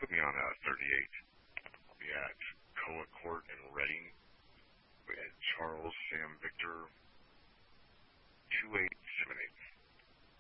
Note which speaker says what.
Speaker 1: Put me on 38. We at Coa Court in Reading. We had Charles Sam Victor 2878.